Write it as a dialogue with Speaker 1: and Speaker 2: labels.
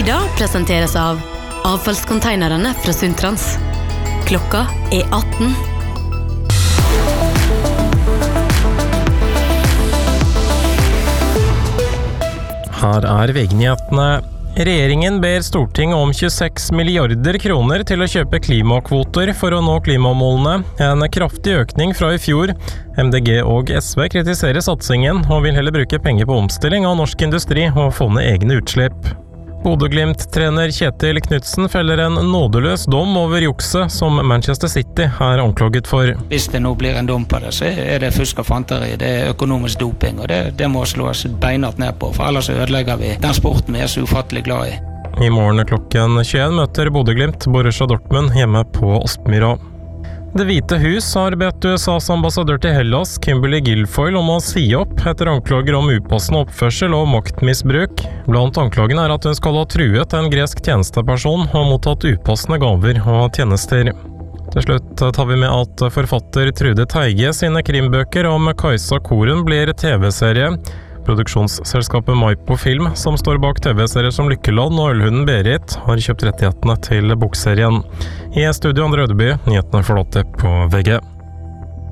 Speaker 1: Nyheter presenteres av avfallskonteinerne fra Sundtrans. Klokka 18.
Speaker 2: Her VG-nyhetene. Regjeringen ber Stortinget om 26 milliarder kroner til å kjøpe klimakvoter for å nå klimamålene. En kraftig økning fra i fjor. MDG og SV kritiserer satsingen og vil heller bruke penger på omstilling av norsk industri og få ned egne utslipp. Bodø/Glimt-trener Kjetil Knutsen feller en nådeløs dom over jukset som Manchester City er anklaget for.
Speaker 3: Hvis det nå blir en dom på det, så det fusk og fanteri, det økonomisk doping, og det må slås beinhardt ned på, for ellers ødelegger vi den sporten vi så ufattelig glad i.
Speaker 2: I morgen klokken 21 møter Bodø/Glimt Borussia Dortmund hjemme på Aspmyra. Det hvite hus har bedt USAs ambassadør til Hellas, Kimberly Guilfoyle, om å si opp etter anklager om upassende oppførsel og maktmisbruk. Blant anklagene at hun skal ha truet en gresk tjenesteperson og mottatt upassende gaver og tjenester. Til slutt tar vi med at forfatter Trude Teige sine krimbøker om Kajsa Koren blir TV-serie. Produksjonsselskapet Maipo Film, som står bak TV-serier som Lykkeland og Ølhunden Berit, har kjøpt rettighetene til bokserien. I studio Andre Ødeby, nyhetene forlatte på VG.